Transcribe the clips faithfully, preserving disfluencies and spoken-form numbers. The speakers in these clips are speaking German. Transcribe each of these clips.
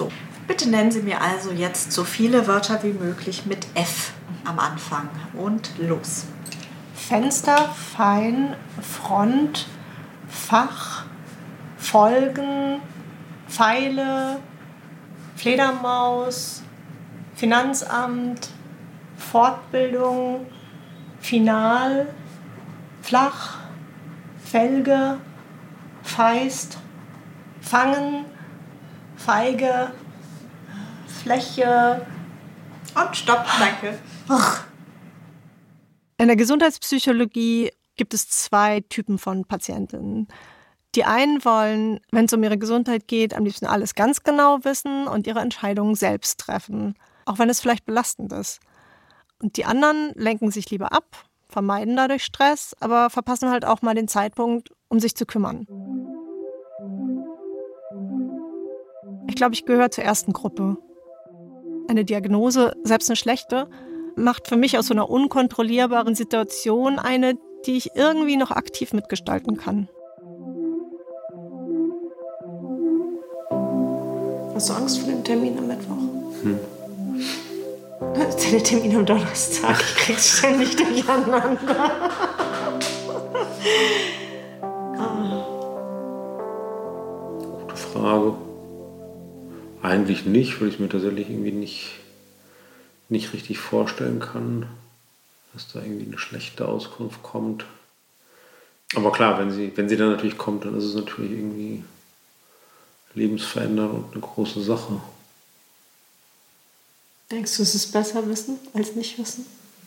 So, bitte nennen Sie mir also jetzt so viele Wörter wie möglich mit F am Anfang. Und los. Fenster, Fein, Front, Fach, Folgen, Pfeile, Fledermaus, Finanzamt, Fortbildung, Final, Flach, Felge, Feist, Fangen, Feige, Fläche. Und stopp, danke. In der Gesundheitspsychologie gibt es zwei Typen von Patientinnen. Die einen wollen, wenn es um ihre Gesundheit geht, am liebsten alles ganz genau wissen und ihre Entscheidungen selbst treffen, auch wenn es vielleicht belastend ist. Und die anderen lenken sich lieber ab, vermeiden dadurch Stress, aber verpassen halt auch mal den Zeitpunkt, um sich zu kümmern. Ich glaube, ich gehöre zur ersten Gruppe. Eine Diagnose, selbst eine schlechte, macht für mich aus so einer unkontrollierbaren Situation eine, die ich irgendwie noch aktiv mitgestalten kann. Hast du Angst vor dem Termin am Mittwoch? Hm. Das ist der Termin am Donnerstag. Ich krieg's ständig durcheinander. Gute Frage. Eigentlich nicht, weil ich mir tatsächlich irgendwie nicht, nicht richtig vorstellen kann, dass da irgendwie eine schlechte Auskunft kommt. Aber klar, wenn sie, wenn sie dann natürlich kommt, dann ist es natürlich irgendwie lebensverändernd und eine große Sache. Denkst du, es ist besser wissen als nicht wissen?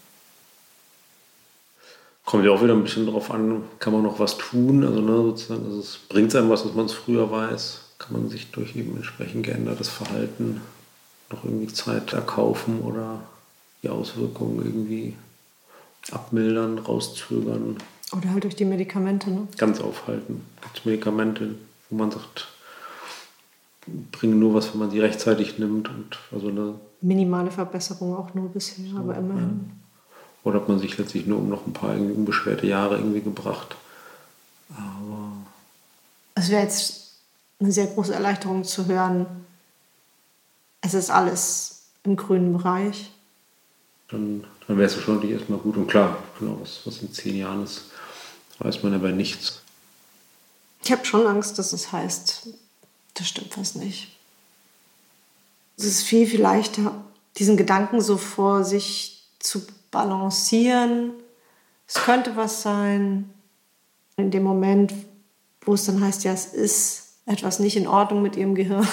Kommt ja auch wieder ein bisschen drauf an, kann man noch was tun? Also ne, sozusagen, also es bringt einem was, dass man es früher weiß. Kann man sich durch eben entsprechend geändertes Verhalten noch irgendwie Zeit erkaufen oder die Auswirkungen irgendwie abmildern, rauszögern. Oder halt durch die Medikamente, ne? Ganz aufhalten. Gibt es Medikamente, wo man sagt, bringen nur was, wenn man sie rechtzeitig nimmt. Und also eine minimale Verbesserung auch nur bisher, so, aber immerhin. Ja. Oder hat man sich letztlich nur um noch ein paar irgendwie unbeschwerte Jahre irgendwie gebracht. Aber es wäre jetzt eine sehr große Erleichterung zu hören, es ist alles im grünen Bereich. Dann, dann wäre es schon natürlich erstmal gut. Und klar, genau, was, was in zehn Jahren ist, weiß man aber nichts. Ich habe schon Angst, dass es heißt, das stimmt was nicht. Es ist viel, viel leichter, diesen Gedanken so vor sich zu balancieren. Es könnte was sein. In dem Moment, wo es dann heißt, ja, es ist etwas nicht in Ordnung mit ihrem Gehirn,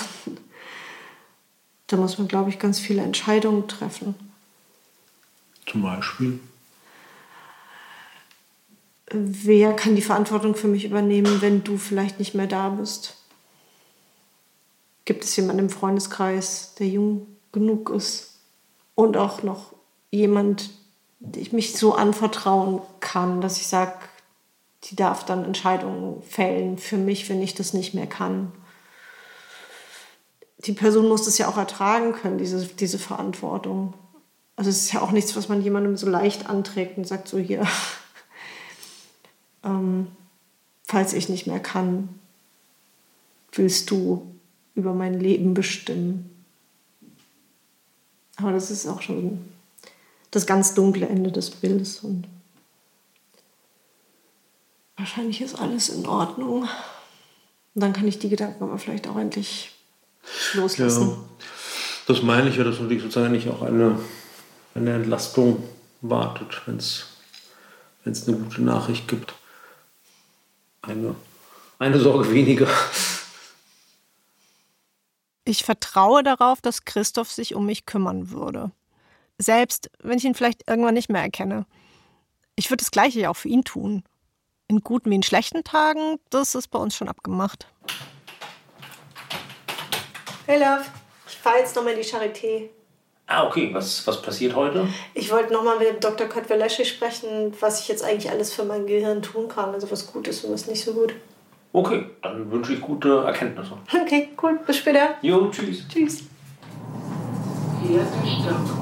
da muss man, glaube ich, ganz viele Entscheidungen treffen. Zum Beispiel? Wer kann die Verantwortung für mich übernehmen, wenn du vielleicht nicht mehr da bist? Gibt es jemanden im Freundeskreis, der jung genug ist und auch noch jemand, dem ich mich so anvertrauen kann, dass ich sage, die darf dann Entscheidungen fällen für mich, wenn ich das nicht mehr kann. Die Person muss das ja auch ertragen können, diese, diese Verantwortung. Also es ist ja auch nichts, was man jemandem so leicht anträgt und sagt so, hier, ähm, falls ich nicht mehr kann, willst du über mein Leben bestimmen. Aber das ist auch schon das ganz dunkle Ende des Bildes. Und wahrscheinlich ist alles in Ordnung. Und dann kann ich die Gedanken aber vielleicht auch endlich loslassen. Ja, das meine ich ja, dass natürlich sozusagen nicht auch eine, eine Entlastung wartet, wenn es eine gute Nachricht gibt. Eine, eine Sorge weniger. Ich vertraue darauf, dass Christoph sich um mich kümmern würde. Selbst wenn ich ihn vielleicht irgendwann nicht mehr erkenne. Ich würde das Gleiche ja auch für ihn tun. In guten wie in schlechten Tagen, das ist bei uns schon abgemacht. Hey Love, ich fahre jetzt nochmal in die Charité. Ah, okay. Was, was passiert heute? Ich wollte nochmal mit dem Doktor Kotweleschi sprechen, was ich jetzt eigentlich alles für mein Gehirn tun kann. Also was gut ist und was nicht so gut. Okay, dann wünsche ich gute Erkenntnisse. Okay, cool. Bis später. Jo, tschüss. Tschüss. Vierter Stock.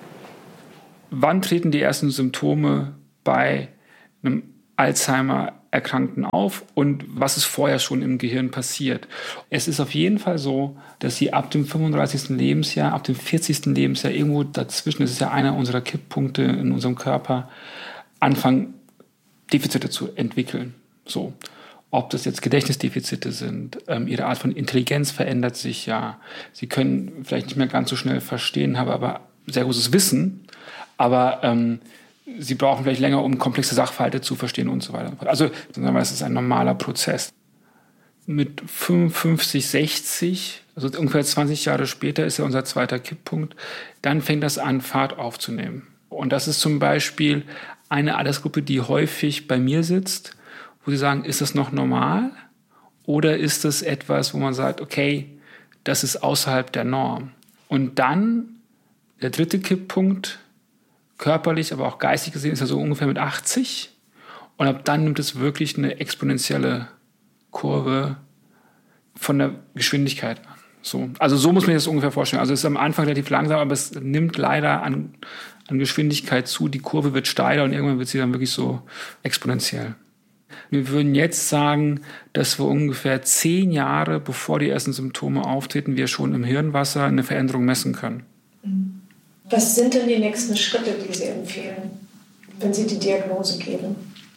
Wann treten die ersten Symptome bei einem Alzheimer Erkrankten auf und was ist vorher schon im Gehirn passiert. Es ist auf jeden Fall so, dass sie ab dem fünfunddreißigsten Lebensjahr, ab dem vierzigsten Lebensjahr, irgendwo dazwischen, das ist ja einer unserer Kipppunkte in unserem Körper, anfangen, Defizite zu entwickeln. So. Ob das jetzt Gedächtnisdefizite sind, ähm, ihre Art von Intelligenz verändert sich ja. Sie können vielleicht nicht mehr ganz so schnell verstehen, haben aber sehr großes Wissen, aber ähm, sie brauchen vielleicht länger, um komplexe Sachverhalte zu verstehen und so weiter. Also es ist ein normaler Prozess. Mit fünfundfünfzig, sechzig, also ungefähr zwanzig Jahre später ist ja unser zweiter Kipppunkt, dann fängt das an, Fahrt aufzunehmen. Und das ist zum Beispiel eine Altersgruppe, die häufig bei mir sitzt, wo sie sagen, ist das noch normal oder ist das etwas, wo man sagt, okay, das ist außerhalb der Norm. Und dann der dritte Kipppunkt, körperlich, aber auch geistig gesehen, ist er so ungefähr mit achtzig. Und ab dann nimmt es wirklich eine exponentielle Kurve von der Geschwindigkeit an. So. Also so muss man sich das ungefähr vorstellen. Also es ist am Anfang relativ langsam, aber es nimmt leider an, an Geschwindigkeit zu. Die Kurve wird steiler und irgendwann wird sie dann wirklich so exponentiell. Wir würden jetzt sagen, dass wir ungefähr zehn Jahre, bevor die ersten Symptome auftreten, wir schon im Hirnwasser eine Veränderung messen können. Was sind denn die nächsten Schritte, die Sie empfehlen, wenn Sie die Diagnose geben?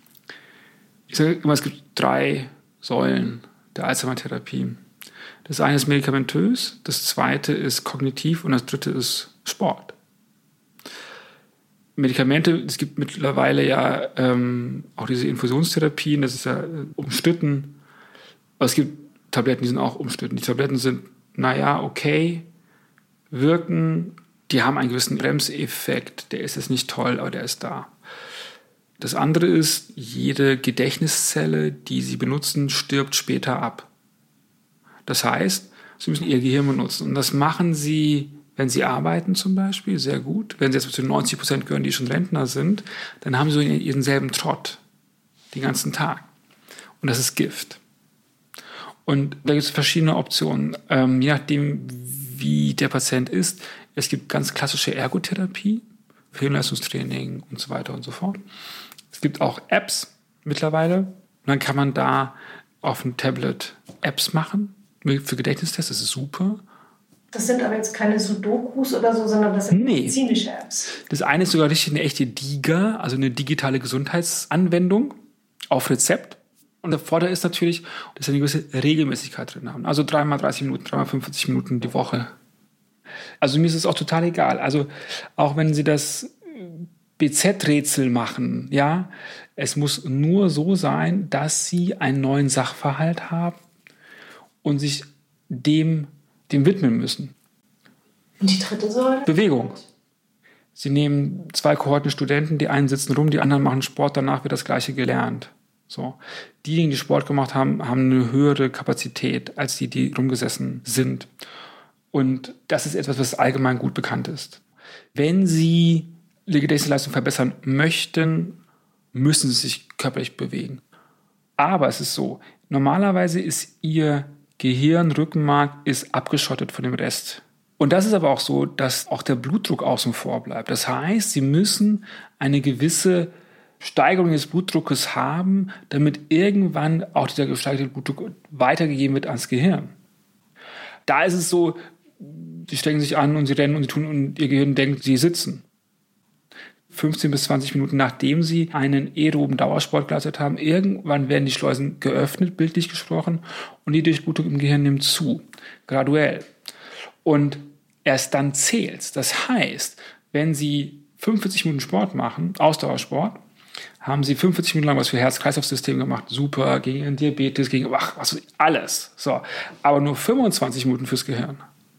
Ich sage immer, es gibt drei Säulen der Alzheimer-Therapie. Das eine ist medikamentös, das zweite ist kognitiv und das dritte ist Sport. Medikamente, es gibt mittlerweile ja ähm, auch diese Infusionstherapien, das ist ja äh, umstritten. Aber es gibt Tabletten, die sind auch umstritten. Die Tabletten sind, naja, okay, wirken, die haben einen gewissen Bremseffekt, der ist jetzt nicht toll, aber der ist da. Das andere ist, jede Gedächtniszelle, die Sie benutzen, stirbt später ab. Das heißt, Sie müssen Ihr Gehirn benutzen. Und das machen Sie, wenn Sie arbeiten zum Beispiel, sehr gut. Wenn Sie jetzt zu den neunzig Prozent gehören, die schon Rentner sind, dann haben Sie Ihren selben Trott den ganzen Tag. Und das ist Gift. Und da gibt es verschiedene Optionen, ähm, je nachdem, wie der Patient ist. Es gibt ganz klassische Ergotherapie, Hirnleistungstraining und so weiter und so fort. Es gibt auch Apps mittlerweile. Und dann kann man da auf dem Tablet Apps machen für Gedächtnistests. Das ist super. Das sind aber jetzt keine Sudokus oder so, sondern das sind nee. medizinische Apps. Das eine ist sogar richtig eine echte DIGA, also eine digitale Gesundheitsanwendung auf Rezept. Und der Vorteil ist natürlich, dass wir eine gewisse Regelmäßigkeit drin haben. Also dreimal dreißig Minuten, dreimal fünfundvierzig Minuten die Woche. Also mir ist es auch total egal. Also auch wenn Sie das B Z-Rätsel machen, ja, es muss nur so sein, dass Sie einen neuen Sachverhalt haben und sich dem, dem widmen müssen. Und die dritte Säule? Bewegung. Sie nehmen zwei Kohorten Studenten, die einen sitzen rum, die anderen machen Sport, danach wird das Gleiche gelernt. So. Diejenigen, die Sport gemacht haben, haben eine höhere Kapazität als die, die rumgesessen sind. Und das ist etwas, was allgemein gut bekannt ist. Wenn Sie die Gedächtnisleistung verbessern möchten, müssen Sie sich körperlich bewegen. Aber es ist so, normalerweise ist Ihr Gehirn, Rückenmark ist abgeschottet von dem Rest. Und das ist aber auch so, dass auch der Blutdruck außen vor bleibt. Das heißt, Sie müssen eine gewisse Steigerung des Blutdruckes haben, damit irgendwann auch dieser gesteigerte Blutdruck weitergegeben wird ans Gehirn. Da ist es so, Sie stecken sich an und Sie rennen und Sie tun und Ihr Gehirn denkt, Sie sitzen. fünfzehn bis zwanzig Minuten nachdem Sie einen aeroben Dauersport geleistet haben, irgendwann werden die Schleusen geöffnet, bildlich gesprochen, und die Durchblutung im Gehirn nimmt zu, graduell. Und erst dann zählt's. Das heißt, wenn Sie fünfundvierzig Minuten Sport machen, Ausdauersport, haben Sie fünfundvierzig Minuten lang was für Herz-Kreislauf-System gemacht, super, gegen Ihren Diabetes, gegen, ach, was, alles. So. Aber nur fünfundzwanzig Minuten fürs Gehirn.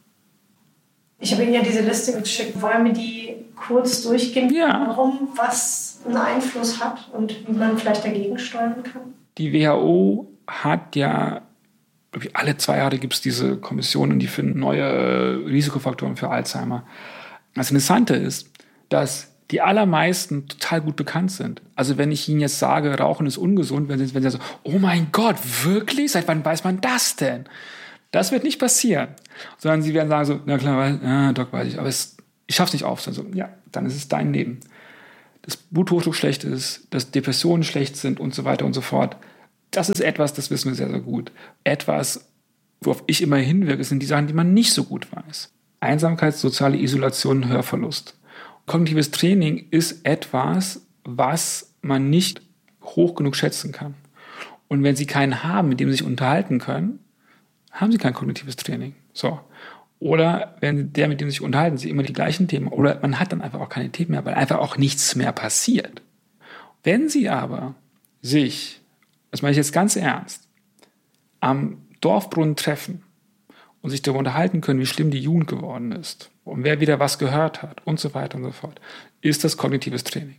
Ich habe Ihnen ja diese Liste geschickt. Wollen wir die kurz durchgehen, ja. warum was einen Einfluss hat und wie man vielleicht dagegen steuern kann? Die W H O hat ja, alle zwei Jahre gibt es diese Kommissionen, die finden neue Risikofaktoren für Alzheimer. Das Interessante ist, dass die allermeisten total gut bekannt sind. Also wenn ich Ihnen jetzt sage, Rauchen ist ungesund, wenn Sie, wenn Sie so, oh mein Gott, wirklich? Seit wann weiß man das denn? Das wird nicht passieren. Sondern Sie werden sagen so, na klar, ja, Doc, weiß ich, aber es, ich schaff's nicht auf. Also, ja, dann ist es dein Leben. dass Bluthochdruck schlecht ist, dass Depressionen schlecht sind und so weiter und so fort. Das ist etwas, das wissen wir sehr, sehr gut. Etwas, worauf ich immer hinwirke, sind die Sachen, die man nicht so gut weiß. Einsamkeit, soziale Isolation, Hörverlust. Kognitives Training ist etwas, was man nicht hoch genug schätzen kann. Und wenn Sie keinen haben, mit dem Sie sich unterhalten können, haben Sie kein kognitives Training. So. Oder wenn der, mit dem Sie sich unterhalten, Sie immer die gleichen Themen. Oder man hat dann einfach auch keine Themen mehr, weil einfach auch nichts mehr passiert. Wenn Sie aber sich, das meine ich jetzt ganz ernst, am Dorfbrunnen treffen und sich darüber unterhalten können, wie schlimm die Jugend geworden ist und wer wieder was gehört hat und so weiter und so fort, ist das kognitives Training.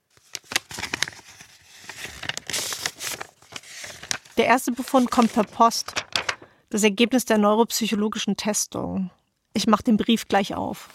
Der erste Befund kommt per Post. Das Ergebnis der neuropsychologischen Testung. Ich mache den Brief gleich auf.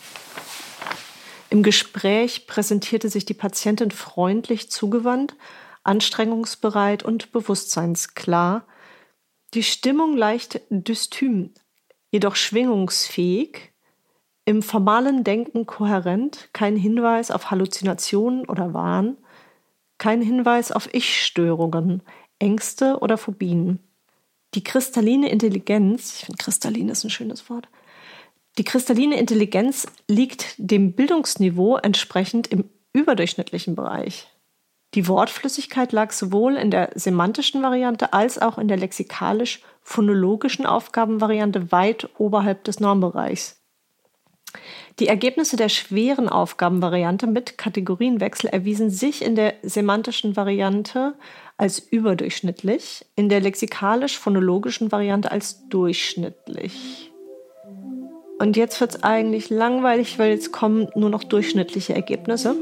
Im Gespräch präsentierte sich die Patientin freundlich zugewandt, anstrengungsbereit und bewusstseinsklar. Die Stimmung leicht dystym, jedoch schwingungsfähig, im formalen Denken kohärent, kein Hinweis auf Halluzinationen oder Wahn, kein Hinweis auf Ich-Störungen, Ängste oder Phobien. Die kristalline Intelligenz, ich finde kristallin ist ein schönes Wort, die kristalline Intelligenz liegt dem Bildungsniveau entsprechend im überdurchschnittlichen Bereich. Die Wortflüssigkeit lag sowohl in der semantischen Variante als auch in der lexikalisch-phonologischen Aufgabenvariante weit oberhalb des Normbereichs. Die Ergebnisse der schweren Aufgabenvariante mit Kategorienwechsel erwiesen sich in der semantischen Variante als überdurchschnittlich, in der lexikalisch-phonologischen Variante als durchschnittlich. Und jetzt wird es eigentlich langweilig, weil jetzt kommen nur noch durchschnittliche Ergebnisse.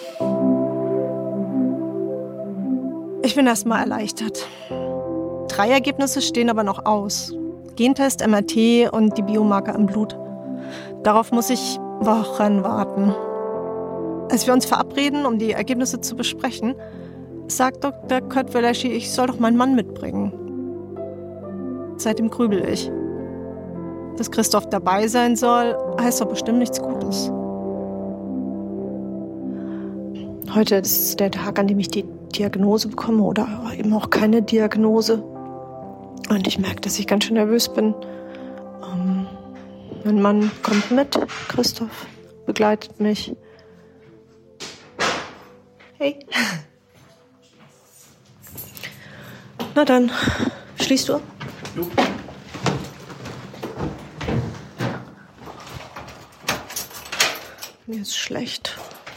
Ich bin erstmal erleichtert. Drei Ergebnisse stehen aber noch aus. Gentest, M R T und die Biomarker im Blut. Darauf muss ich Wochen warten. Als wir uns verabreden, um die Ergebnisse zu besprechen, sagt Doktor Kötweleschi, ich soll doch meinen Mann mitbringen. Seitdem grübel ich. Dass Christoph dabei sein soll, heißt doch bestimmt nichts Gutes. Heute ist der Tag, an dem ich die Diagnose bekomme oder eben auch keine Diagnose. Und ich merke, dass ich ganz schön nervös bin. Ähm, mein Mann kommt mit, Christoph begleitet mich. Hey. Na dann, schließt du ab? Jo. Mir ist schlecht.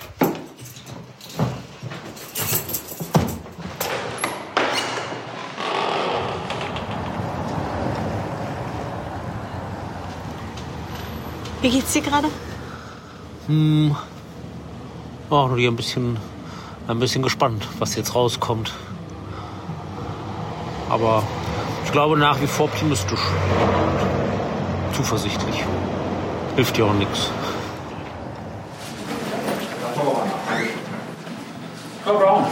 Wie geht's dir gerade? Hm. Auch nur ein bisschen, ein bisschen gespannt, was jetzt rauskommt. Aber ich glaube nach wie vor optimistisch. Und zuversichtlich. Hilft ja auch nichts. Frau Braun.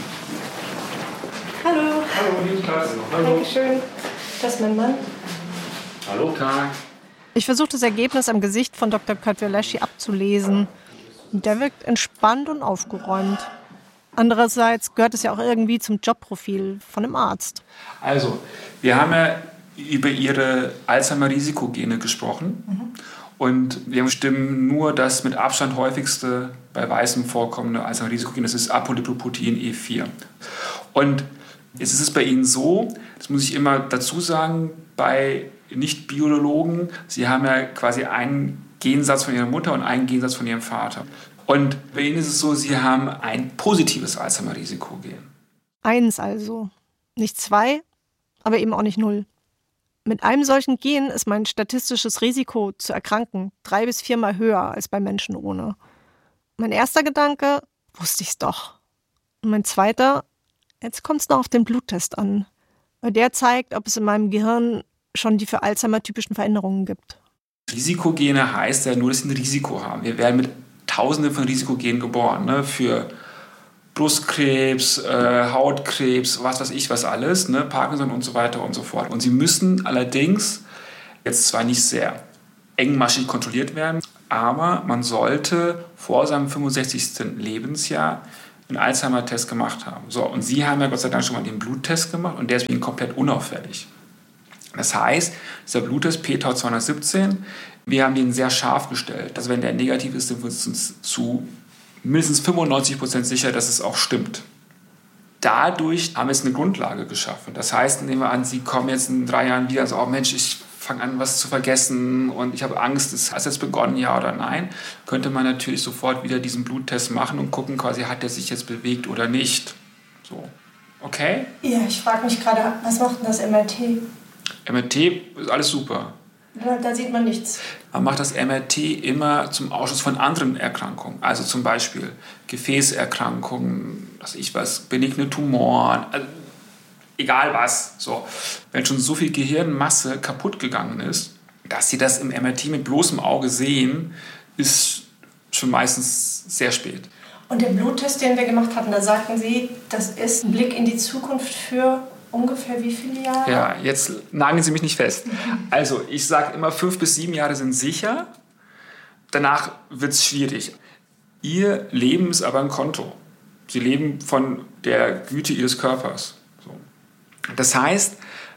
Hallo. Hallo, Niklas. Hallo. Dankeschön. Das ist mein Mann. Hallo, Tag. Ich versuche das Ergebnis am Gesicht von Doktor Kötweleschi abzulesen. Der wirkt entspannt und aufgeräumt. Andererseits gehört es ja auch irgendwie zum Jobprofil von einem Arzt. Also, wir haben ja über Ihre Alzheimer-Risikogene gesprochen. Mhm. Und wir bestimmen nur das mit Abstand häufigste bei Weißen vorkommende Alzheimer-Risikogen, das ist Apolipoprotein E vier. Und jetzt ist es bei Ihnen so, das muss ich immer dazu sagen, bei Nicht-Biologen, Sie haben ja quasi einen Gensatz von Ihrer Mutter und einen Gensatz von Ihrem Vater. Und bei Ihnen ist es so, Sie haben ein positives Alzheimer-Risikogen. Eins also. Nicht zwei, aber eben auch nicht null. Mit einem solchen Gen ist mein statistisches Risiko zu erkranken drei bis viermal höher als bei Menschen ohne. Mein erster Gedanke, wusste ich's doch. Und mein zweiter, jetzt kommt's noch auf den Bluttest an. Weil der zeigt, ob es in meinem Gehirn schon die für Alzheimer typischen Veränderungen gibt. Risikogene heißt ja nur, dass sie ein Risiko haben. Wir werden mit Tausenden von Risikogenen geboren, ne? Für Brustkrebs, äh, Hautkrebs, was weiß ich was alles, ne? Parkinson und so weiter und so fort. Und sie müssen allerdings jetzt zwar nicht sehr engmaschig kontrolliert werden, Aber man sollte vor seinem fünfundsechzigsten Lebensjahr einen Alzheimer-Test gemacht haben. So, und Sie haben ja Gott sei Dank schon mal den Bluttest gemacht und der ist bei Ihnen komplett unauffällig. Das heißt, dieser Bluttest P Tau zweihundertsiebzehn, wir haben den sehr scharf gestellt. Also wenn der negativ ist, sind wir uns zu mindestens fünfundneunzig Prozent sicher, dass es auch stimmt. Dadurch haben wir jetzt eine Grundlage geschaffen. Das heißt, nehmen wir an, Sie kommen jetzt in drei Jahren wieder und sagen, oh Mensch, ich fange an, was zu vergessen und ich habe Angst, es hat jetzt begonnen, ja oder nein, könnte man natürlich sofort wieder diesen Bluttest machen und gucken, quasi, hat er sich jetzt bewegt oder nicht. So, okay? Ja, ich frage mich gerade, was macht denn das M R T? M R T ist alles super. Da, da sieht man nichts. Man macht das M R T immer zum Ausschuss von anderen Erkrankungen, also zum Beispiel Gefäßerkrankungen, was ich weiß, benigne Tumoren, also egal was. So. Wenn schon so viel Gehirnmasse kaputt gegangen ist, dass Sie das im M R T mit bloßem Auge sehen, ist schon meistens sehr spät. Und der Bluttest, den wir gemacht hatten, da sagten Sie, das ist ein Blick in die Zukunft für ungefähr wie viele Jahre? Ja, jetzt nageln Sie mich nicht fest. Also ich sage immer, fünf bis sieben Jahre sind sicher. Danach wird es schwierig. Ihr Leben ist aber ein Konto. Sie leben von der Güte Ihres Körpers. So. Das heißt,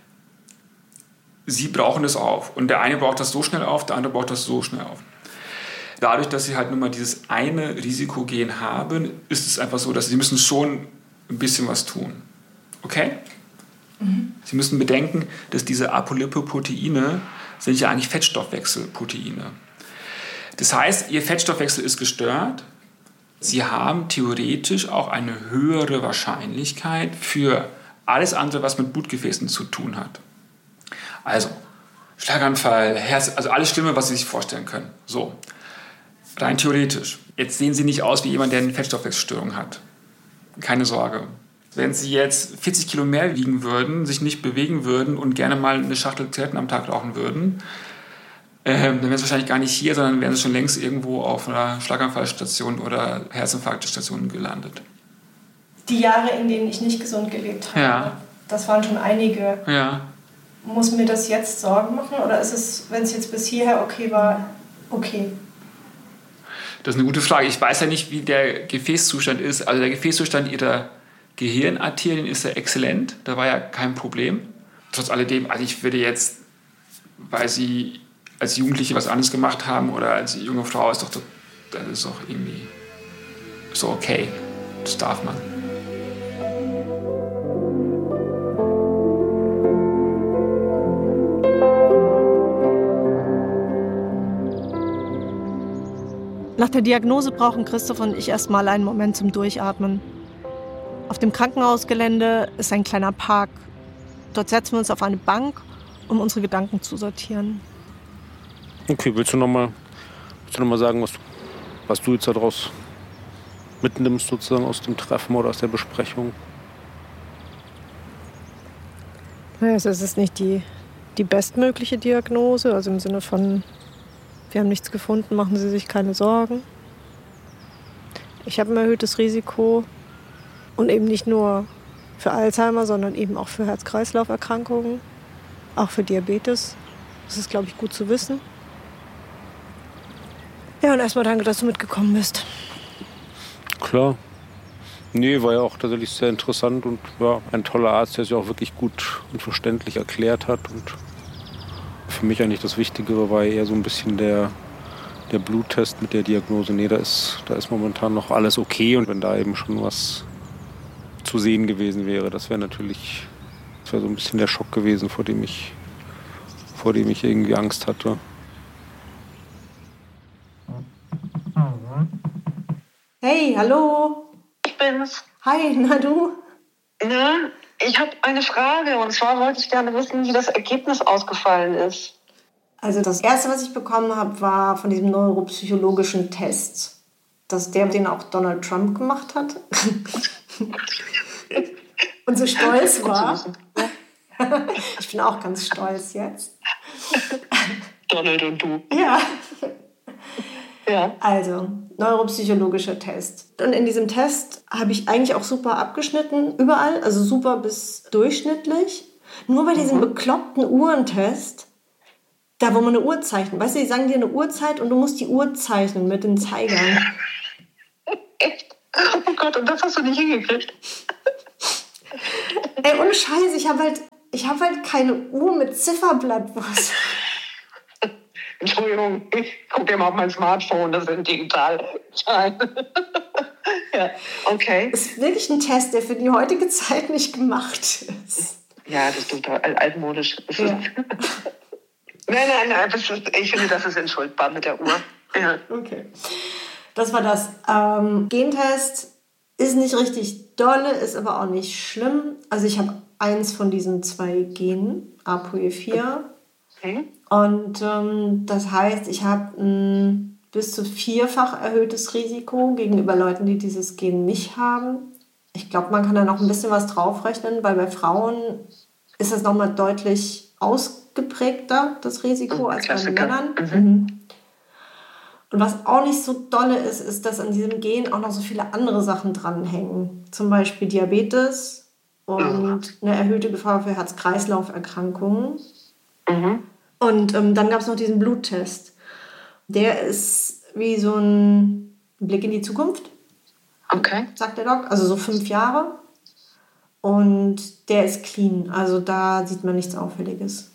Sie brauchen das auf. Und der eine braucht das so schnell auf, der andere braucht das so schnell auf. Dadurch, dass Sie halt nur mal dieses eine Risikogen haben, ist es einfach so, dass Sie müssen schon ein bisschen was tun. Okay? Mhm. Sie müssen bedenken, dass diese Apolipoproteine sind ja eigentlich Fettstoffwechselproteine. Das heißt, Ihr Fettstoffwechsel ist gestört. Sie haben theoretisch auch eine höhere Wahrscheinlichkeit für alles andere, was mit Blutgefäßen zu tun hat. Also Schlaganfall, Herz, also alles Schlimme, was Sie sich vorstellen können. So, rein theoretisch. Jetzt sehen Sie nicht aus wie jemand, der eine Fettstoffwechselstörung hat. Keine Sorge. Wenn Sie jetzt vierzig Kilo mehr wiegen würden, sich nicht bewegen würden und gerne mal eine Schachtel Zigaretten am Tag rauchen würden, äh, dann wären Sie wahrscheinlich gar nicht hier, sondern wären Sie schon längst irgendwo auf einer Schlaganfallstation oder Herzinfarktstation gelandet. Die Jahre, in denen ich nicht gesund gelebt habe, ja. Das waren schon einige. Ja. Muss mir das jetzt Sorgen machen oder ist es, wenn es jetzt bis hierher okay war, okay? Das ist eine gute Frage. Ich weiß ja nicht, wie der Gefäßzustand ist. Also der Gefäßzustand Ihrer Gehirnarterien ist ja exzellent. Da war ja kein Problem. Trotz alledem, also ich würde jetzt, weil Sie als Jugendliche was anderes gemacht haben oder als junge Frau, ist doch, das ist doch irgendwie so okay. Das darf man. Nach der Diagnose brauchen Christoph und ich erstmal einen Moment zum Durchatmen. Auf dem Krankenhausgelände ist ein kleiner Park. Dort setzen wir uns auf eine Bank, um unsere Gedanken zu sortieren. Okay, willst du noch mal, willst du noch mal sagen, was, was du jetzt daraus mitnimmst, sozusagen aus dem Treffen oder aus der Besprechung? Also es ist nicht die, die bestmögliche Diagnose, also im Sinne von, wir haben nichts gefunden, machen Sie sich keine Sorgen. Ich habe ein erhöhtes Risiko und eben nicht nur für Alzheimer, sondern eben auch für Herz-Kreislauf-Erkrankungen, auch für Diabetes. Das ist, glaube ich, gut zu wissen. Ja, und erstmal danke, dass du mitgekommen bist. Klar. Nee, war ja auch tatsächlich sehr interessant und ja, ein toller Arzt, der sich auch wirklich gut und verständlich erklärt hat. Und für mich eigentlich das Wichtigere war eher so ein bisschen der, der Bluttest mit der Diagnose. Nee, da ist, da ist momentan noch alles okay. Und wenn da eben schon was zu sehen gewesen wäre, das wäre natürlich, das wäre so ein bisschen der Schock gewesen, vor dem ich, vor dem ich irgendwie Angst hatte. Hey, hallo. Ich bin's. Hi, na du? Ja, ich habe eine Frage und zwar wollte ich gerne wissen, wie das Ergebnis ausgefallen ist. Also das Erste, was ich bekommen habe, war von diesem neuropsychologischen Test. Das ist der, den auch Donald Trump gemacht hat. Und so stolz war. Ich bin auch ganz stolz jetzt. Donald und du. Ja. Ja. Also, neuropsychologischer Test. Und in diesem Test habe ich eigentlich auch super abgeschnitten, überall, also super bis durchschnittlich. Nur bei diesem bekloppten Uhrentest, Da, wo man eine Uhr zeichnet. Weißt du, die sagen dir eine Uhrzeit und du musst die Uhr zeichnen mit den Zeigern. Echt? Oh Gott, und das hast du nicht hingekriegt? Ey, ohne Scheiß, ich habe halt, ich hab halt keine Uhr mit Zifferblatt. Was? Entschuldigung, ich gucke dir mal auf mein Smartphone, das sind digital. Ja, okay. Das ist wirklich ein Test, der für die heutige Zeit nicht gemacht ist. Ja, das ist total altmodisch. Das Ja. ist nein, nein, nein, das ist, ich finde, das ist entschuldbar mit der Uhr. Ja. Okay. Das war das. Ähm, Gentest ist nicht richtig dolle, ist aber auch nicht schlimm. Also ich habe eins von diesen zwei Genen, A P O E vier. Okay. Und ähm, das heißt, ich habe ein bis zu vierfach erhöhtes Risiko gegenüber Leuten, die dieses Gen nicht haben. Ich glaube, man kann da noch ein bisschen was draufrechnen, weil bei Frauen ist das nochmal deutlich ausgeprägter, das Risiko, als bei den Männern. Mhm. Und was auch nicht so dolle ist, ist, dass an diesem Gen auch noch so viele andere Sachen dranhängen. Zum Beispiel Diabetes und eine erhöhte Gefahr für Herz-Kreislauf-Erkrankungen. Mhm. Und ähm, dann gab es noch diesen Bluttest. Der ist wie so ein Blick in die Zukunft, Okay. sagt der Doc. Also so fünf Jahre. Und der ist clean. Also da sieht man nichts Auffälliges.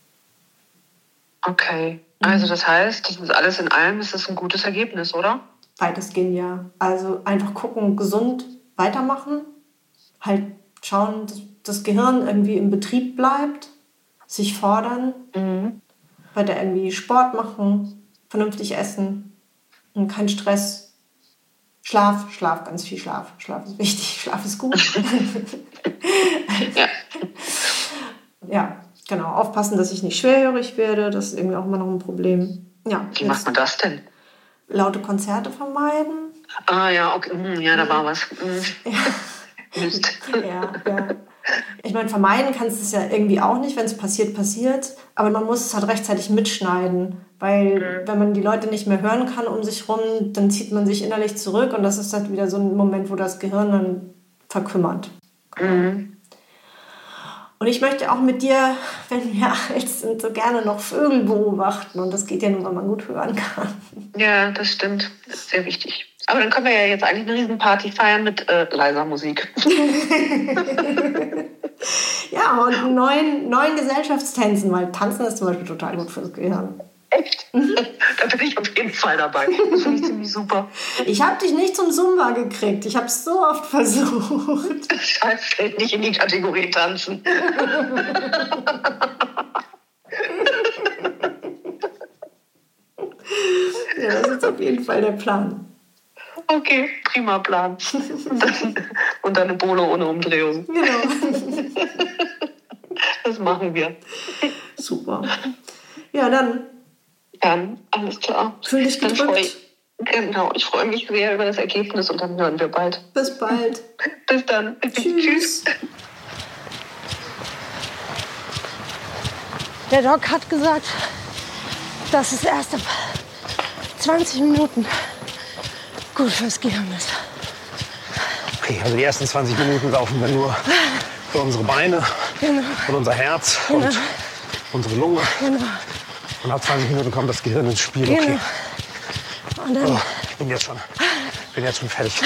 Okay. Also das heißt, das ist alles in allem, ist das ein gutes Ergebnis, oder? Weitestgehend ja. Also einfach gucken, gesund weitermachen. Halt schauen, dass das Gehirn irgendwie im Betrieb bleibt. Sich fordern. Mhm. Weiter irgendwie Sport machen. Vernünftig essen. Und kein Stress. Schlaf, Schlaf, ganz viel Schlaf. Schlaf ist wichtig, Schlaf ist gut. Ja. Ja, genau. Aufpassen, dass ich nicht schwerhörig werde. Das ist irgendwie auch immer noch ein Problem. Ja, Wie macht man das denn? laute Konzerte vermeiden. Ah ja, okay. Hm, ja, da war was. Hm. Ja. Mist. Ja, ja. Ich meine, vermeiden kannst du es ja irgendwie auch nicht, wenn es passiert, passiert. Aber man muss es halt rechtzeitig mitschneiden. Weil wenn man die Leute nicht mehr hören kann um sich rum, dann zieht man sich innerlich zurück. Und das ist halt wieder so ein Moment, wo das Gehirn dann verkümmert. Mhm. Und ich möchte auch mit dir, wenn wir alt sind, so gerne noch Vögel beobachten. Und das geht ja nur, wenn man gut hören kann. Ja, das stimmt. Das ist sehr wichtig. Aber dann können wir ja jetzt eigentlich eine Riesenparty feiern mit äh, leiser Musik. Ja, und neuen, neuen Gesellschaftstänzen, weil Tanzen ist zum Beispiel total gut fürs Gehirn. Echt? Da bin ich auf jeden Fall dabei. Das finde ich ziemlich super. Ich habe dich nicht zum Zumba gekriegt. Ich habe es so oft versucht. Scheiß fällt nicht in die Kategorie Tanzen. Ja, das ist auf jeden Fall der Plan. Okay, prima Plan. Und dann, und dann eine Bolo ohne Umdrehung. Genau. Das machen wir. Super. Ja, dann Dann, alles klar. fühl dich Dann freu gedrückt. ich, genau, ich freue mich sehr über das Ergebnis und dann hören wir bald. Bis bald. Bis dann. Tschüss. Der Doc hat gesagt, dass es erst ab zwanzig Minuten gut fürs Gehirn ist. Okay, also die ersten zwanzig Minuten laufen wir nur für unsere Beine Genau. und unser Herz Genau. und unsere Lunge. Genau. Und nach zwanzig Minuten kommt das Gehirn ins Spiel. Genau. Okay. Und dann Oh, ich bin jetzt schon, bin jetzt schon fertig.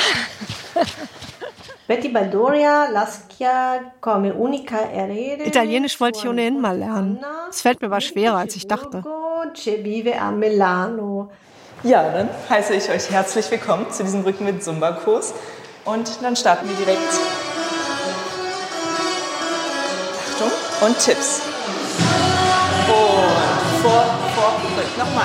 Betty Baldoria, Lascia come unica erede. Italienisch wollte ich ohnehin mal lernen. Es fällt mir aber schwerer, als ich dachte. Che vive a Milano. Ja, dann heiße ich euch herzlich willkommen zu diesem Rücken-mit-Zumba-Kurs. Und dann starten wir direkt. Achtung und Tipps. Und vor, vor, rück. Nochmal.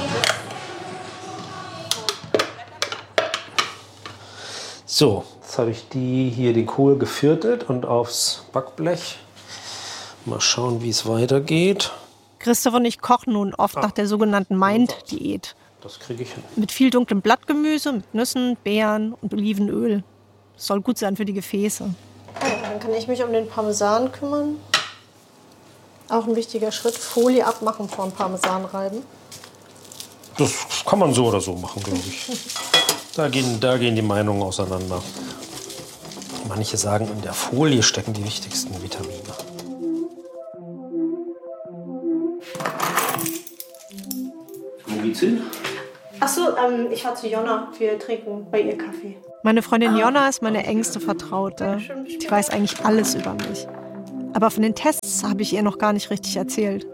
So, jetzt habe ich die hier den Kohl geviertelt und aufs Backblech. Mal schauen, wie es weitergeht. Christoph und ich kochen nun oft nach der sogenannten Mind-Diät. Das kriege ich hin. Mit viel dunklem Blattgemüse, mit Nüssen, Beeren und Olivenöl. Das soll gut sein für die Gefäße. Dann kann ich mich um den Parmesan kümmern. Auch ein wichtiger Schritt. Folie abmachen vor dem Parmesan reiben. Das kann man so oder so machen, glaube ich. Da gehen, da gehen die Meinungen auseinander. Manche sagen, in der Folie stecken die wichtigsten Vitamine. geht's hin? Achso, ähm, ich fahr zu Jonna. Wir trinken bei ihr Kaffee. Meine Freundin Jonna ist meine engste Vertraute. Sie weiß eigentlich alles über mich. Aber von den Tests habe ich ihr noch gar nicht richtig erzählt.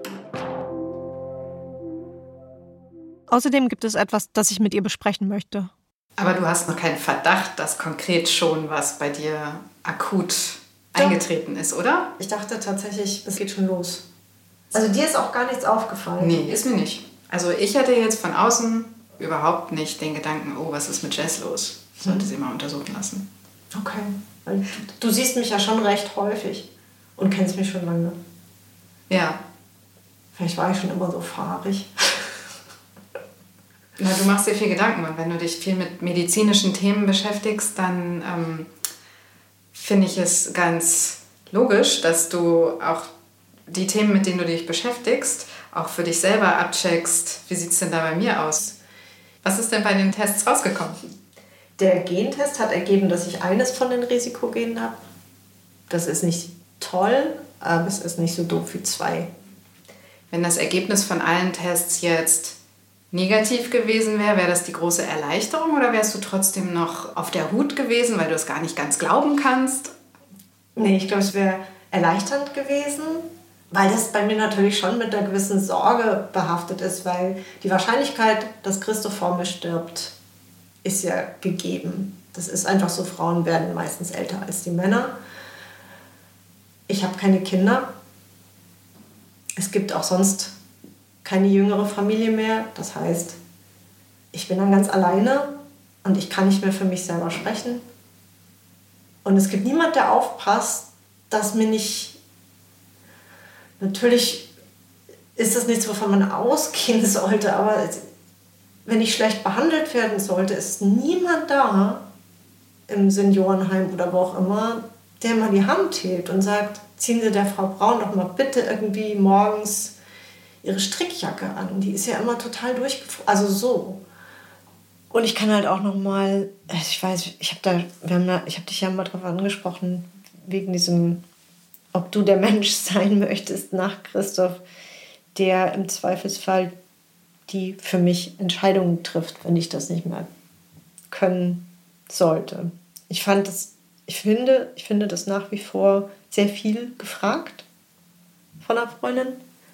Außerdem gibt es etwas, das ich mit ihr besprechen möchte. Aber du hast noch keinen Verdacht, dass konkret schon was bei dir akut eingetreten ist, oder? Ich dachte tatsächlich, es geht schon los. Also dir ist auch gar nichts aufgefallen? Nee, ist mir nicht. Also ich hätte jetzt von außen überhaupt nicht den Gedanken, oh, was ist mit Jess los? Sollte sie mal untersuchen lassen. Okay. Du siehst mich ja schon recht häufig und kennst mich schon lange. Ja. Vielleicht war ich schon immer so fahrig. Na, du machst dir viel Gedanken und wenn du dich viel mit medizinischen Themen beschäftigst, dann ähm, finde ich es ganz logisch, dass du auch die Themen, mit denen du dich beschäftigst, auch für dich selber abcheckst. Wie sieht es denn da bei mir aus? Was ist denn bei den Tests rausgekommen? Der Gentest hat ergeben, dass ich eines von den Risikogenen habe. Das ist nicht toll, aber es ist nicht so doof wie zwei. Wenn das Ergebnis von allen Tests jetzt negativ gewesen wäre, wäre das die große Erleichterung oder wärst du trotzdem noch auf der Hut gewesen, weil du es gar nicht ganz glauben kannst? Nee, ich glaube, es wäre erleichternd gewesen, weil das bei mir natürlich schon mit einer gewissen Sorge behaftet ist, weil die Wahrscheinlichkeit, dass Christoph vor mir stirbt, ist ja gegeben. Das ist einfach so, Frauen werden meistens älter als die Männer. Ich habe keine Kinder. Es gibt auch sonst keine jüngere Familie mehr. Das heißt, ich bin dann ganz alleine und ich kann nicht mehr für mich selber sprechen. Und es gibt niemand, der aufpasst, dass mir nicht... Natürlich ist das nichts, wovon man ausgehen sollte, aber wenn ich schlecht behandelt werden sollte, ist niemand da im Seniorenheim oder wo auch immer, der mal die Hand hebt und sagt, ziehen Sie der Frau Braun doch mal bitte irgendwie morgens ihre Strickjacke an. Die ist ja immer total durchgefroren. Also so. Und ich kann halt auch noch mal, ich weiß, ich habe da, wir haben da, ich habe dich ja mal drauf angesprochen, wegen diesem, ob du der Mensch sein möchtest nach Christoph, der im Zweifelsfall die für mich Entscheidungen trifft, wenn ich das nicht mehr können sollte. Ich fand das, ich finde, ich finde das nach wie vor sehr viel gefragt von einer Freundin.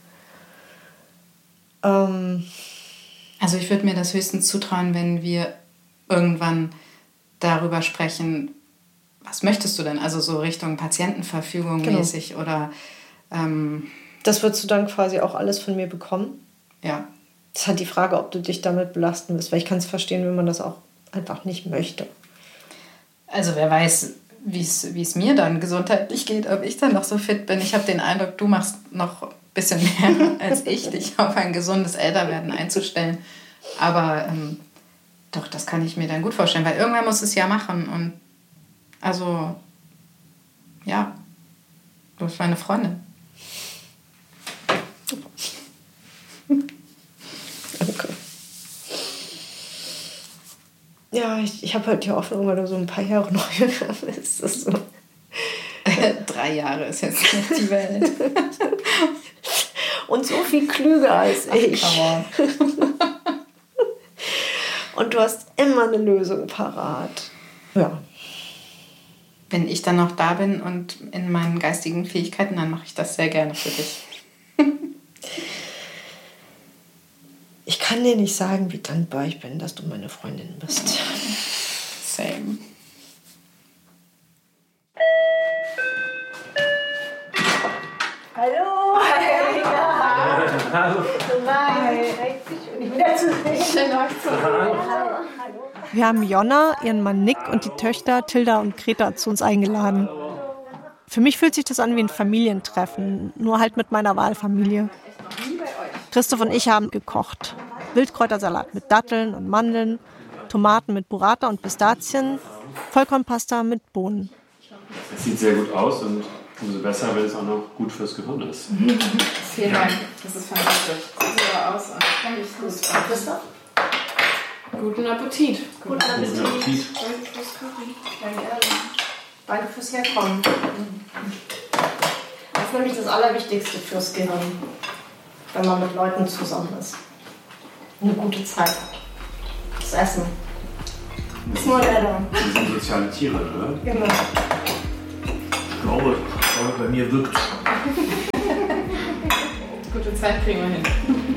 Ähm, also ich würde mir das höchstens zutrauen, wenn wir irgendwann darüber sprechen, was möchtest du denn? Also so Richtung Patientenverfügung genau. mäßig oder... Ähm, das würdest du dann quasi auch alles von mir bekommen? Ja. Das ist halt die Frage, ob du dich damit belasten willst, weil ich kann es verstehen, wenn man das auch einfach nicht möchte. Also wer weiß, wie es mir dann gesundheitlich geht, ob ich dann noch so fit bin. Ich habe den Eindruck, du machst noch ein bisschen mehr als ich, dich auf ein gesundes Älterwerden einzustellen. Aber ähm, doch, das kann ich mir dann gut vorstellen, weil irgendwann muss es ja machen. Und also, ja, du bist meine Freundin. Okay. Ja, ich, ich habe halt die Hoffnung, weil du so ein paar Jahre noch jünger bist. Das ist so. Drei Jahre ist jetzt nicht die Welt. Und so viel klüger als Ach, ich. Come on. Und du hast immer eine Lösung parat. Ja. Wenn ich dann noch da bin und in meinen geistigen Fähigkeiten, dann mache ich das sehr gerne für dich. Ich kann dir nicht sagen, wie dankbar ich bin, dass du meine Freundin bist. Same. Hallo! Hi! Hallo! Hi! Schön, wieder zu sehen. Schön, euch zu sehen. Wir haben Jonna, ihren Mann Nick und die Töchter Tilda und Greta zu uns eingeladen. Für mich fühlt sich das an wie ein Familientreffen, nur halt mit meiner Wahlfamilie. Christoph und ich haben gekocht. Wildkräutersalat mit Datteln und Mandeln, Tomaten mit Burrata und Pistazien, Vollkornpasta mit Bohnen. Es sieht sehr gut aus und umso besser, wenn es auch noch gut fürs Gehirn ist. Vielen Dank, das ist fantastisch. Sieht super aus und kann ich gut. Christoph? Guten Appetit. Guten Appetit. Guten Appetit. Danke fürs Herkommen. Das ist nämlich das Allerwichtigste fürs Gehirn, wenn man mit Leuten zusammen ist. eine gute Zeit hat. Das Essen. Das ist nur ein Add-on. Das sind soziale Tiere, oder? Genau. Ich glaube, ich glaube bei mir wirkt es. Gute Zeit kriegen wir hin.